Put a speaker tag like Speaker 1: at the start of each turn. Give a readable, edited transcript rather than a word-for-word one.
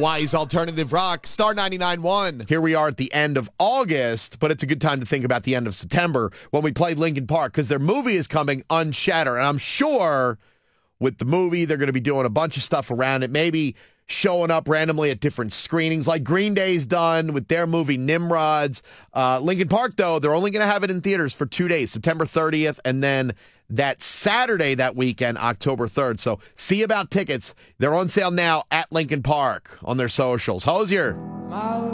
Speaker 1: Hawaii's Alternative Rock, Star 99.1.
Speaker 2: Here we are at the end of August, but it's a good time to think about the end of September when we played Linkin Park because their movie is coming, Unshattered. And I'm sure with the movie, they're going to be doing a bunch of stuff around it, maybe showing up randomly at different screenings like Green Day's done with their movie Nimrods. Linkin Park, though, they're only going to have it in theaters for 2 days, September 30th, and then that Saturday that weekend, October 3rd. So see about tickets. They're on sale now at Linkin Park on their socials. Hosier.